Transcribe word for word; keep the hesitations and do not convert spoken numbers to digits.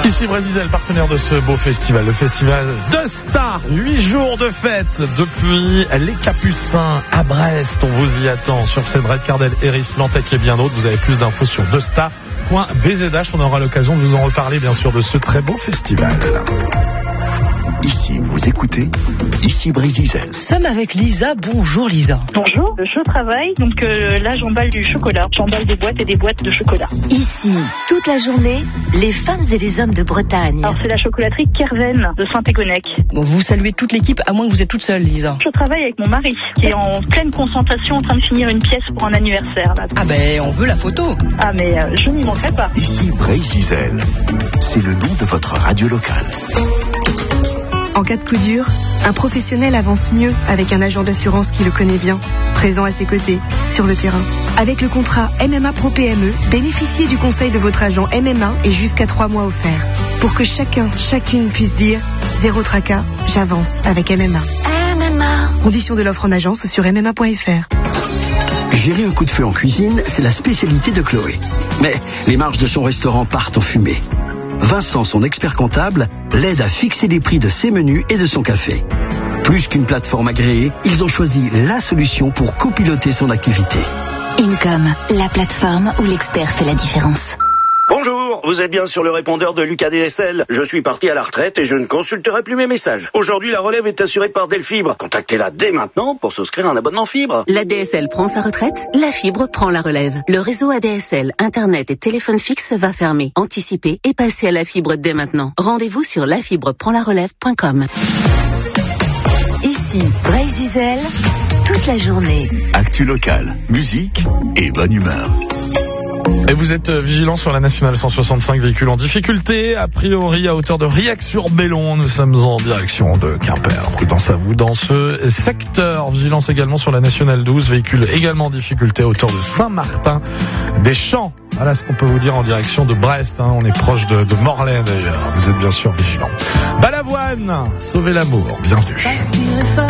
Ici Brésil, partenaire de ce beau festival, le festival de Stars. Huit jours de fête depuis les Capucins à Brest. On vous y attend sur scène. Red Cardel, Eris, Plantec et bien d'autres. Vous avez plus d'infos sur deux stars point b z h. On aura l'occasion de vous en reparler, bien sûr, de ce très beau festival. Ici, vous écoutez, ici Brésil. Nous sommes avec Lisa. Bonjour Lisa. Bonjour, je travaille, donc euh, là j'emballe du chocolat. J'emballe des boîtes et des boîtes de chocolat. Ici, toute la journée, les femmes et les hommes de Bretagne. Alors c'est la chocolaterie Kerven de Saint-Égonec. Bon, vous saluez toute l'équipe, à moins que vous êtes toute seule, Lisa. Je travaille avec mon mari, qui est en pleine concentration en train de finir une pièce pour un anniversaire. Là. Ah ben, on veut la photo. Ah mais euh, je n'y manquerai pas. Ici Brésil, c'est le nom de votre radio locale. En cas de coup dur, un professionnel avance mieux avec un agent d'assurance qui le connaît bien, présent à ses côtés, sur le terrain. Avec le contrat M M A Pro P M E, bénéficiez du conseil de votre agent M M A et jusqu'à trois mois offerts. Pour que chacun, chacune puisse dire « Zéro tracas, j'avance avec M M A ». M M A. Conditions de l'offre en agence sur m m a point f r. Gérer un coup de feu en cuisine, c'est la spécialité de Chloé. Mais les marges de son restaurant partent en fumée. Vincent, son expert comptable, l'aide à fixer les prix de ses menus et de son café. Plus qu'une plateforme agréée, ils ont choisi la solution pour copiloter son activité. Income, la plateforme où l'expert fait la différence. Bonjour, vous êtes bien sur le répondeur de Lucas D S L. Je suis parti à la retraite et je ne consulterai plus mes messages. Aujourd'hui, la relève est assurée par Delfibre. Contactez-la dès maintenant pour souscrire un abonnement fibre. La D S L prend sa retraite, la fibre prend la relève. Le réseau A D S L, Internet et téléphone fixe va fermer. Anticipez et passez à la fibre dès maintenant. Rendez-vous sur la fibre prend la relève point com. Ici, Brésil, toute la journée. Actu locale, musique et bonne humeur. Et vous êtes vigilant sur la nationale cent soixante-cinq, véhicules en difficulté, a priori à hauteur de Riac-sur-Bellon. Nous sommes en direction de Quimper. Prudence à vous dans ce secteur. Vigilance également sur la nationale douze, véhicules également en difficulté à hauteur de Saint-Martin-des-Champs. Voilà ce qu'on peut vous dire en direction de Brest. Hein. On est proche de, de Morlaix d'ailleurs. Vous êtes bien sûr vigilants. Balavoine, sauvez l'amour. Bienvenue.